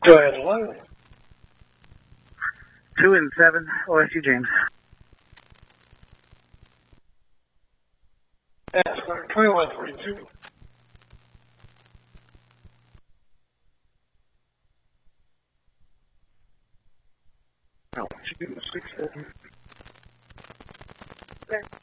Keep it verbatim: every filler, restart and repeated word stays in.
Go ahead, hello. Two and seven, O S U James. Ask number twenty-one forty-two. Oh, two, six, seven. Okay.